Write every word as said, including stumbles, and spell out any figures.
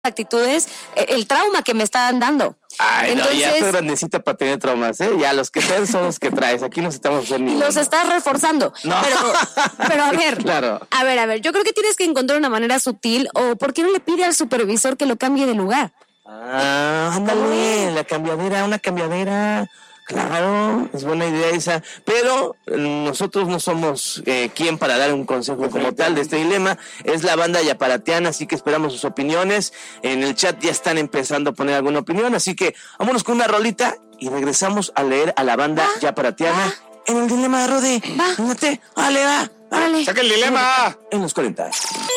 actitudes, el trauma que me estaban dando. Ay, entonces, no, ya estoy grandecita para tener traumas, ¿eh? Ya los que traes son los que traes. Aquí nos estamos haciendo. Los estás reforzando. No. Pero, pero a ver, claro. a ver, a ver, yo creo que tienes que encontrar una manera sutil, o ¿por qué no le pide al supervisor que lo cambie de lugar? Ah, ándale, la cambiadera, una cambiadera. Claro, es buena idea esa, pero nosotros no somos eh, quien para dar un consejo como tal de este dilema. Es la banda Yaparatiana, así que esperamos sus opiniones. En el chat ya están empezando a poner alguna opinión, así que vámonos con una rolita y regresamos a leer a la banda ¿Ah? Yaparatiana ¿Ah? en el dilema de Rode. Va. Fíjate, vale, va. Vale. ¡Saca el dilema! En los cuarenta.